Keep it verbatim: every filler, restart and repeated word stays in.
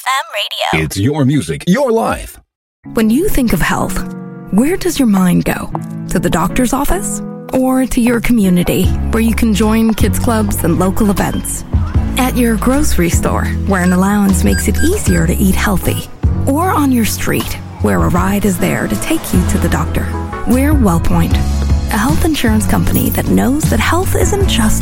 F M radio. It's your music, your life. When you think of health, where does your mind go? To the doctor's office? Or to your community, where you can join kids clubs and local events? At your grocery store, where an allowance makes it easier to eat healthy? Or on your street, where a ride is there to take you to the doctor? We're WellPoint, a health insurance company that knows that health isn't just